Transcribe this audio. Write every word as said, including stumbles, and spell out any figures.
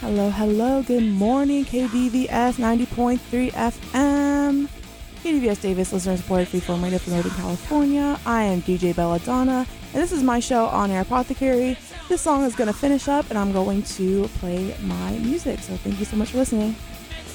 Hello, hello, good morning, K D V S ninety point three F M. K D V S Davis, listener supported freeform radio from Northern California. I am D J Belladonna, and this is my show, On Air Apothecary. This song is going to finish up, and I'm going to play my music, so thank you so much for listening.